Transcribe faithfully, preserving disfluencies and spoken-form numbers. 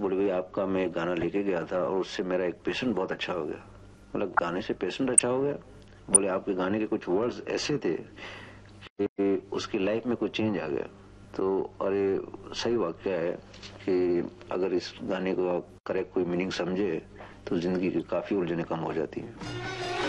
तो बोले भाई आपका मैं एक गाना लेके गया था और उससे मेरा एक पेशेंट बहुत अच्छा हो गया। मतलब गाने से पेशेंट अच्छा हो गया? बोले आपके गाने के कुछ वर्ड्स ऐसे थे कि उसकी लाइफ में कुछ चेंज आ गया। तो और ये सही वाक्य है कि अगर इस गाने को आप करेक्ट कोई मीनिंग समझे तो जिंदगी की काफी उलझने कम हो जाती है।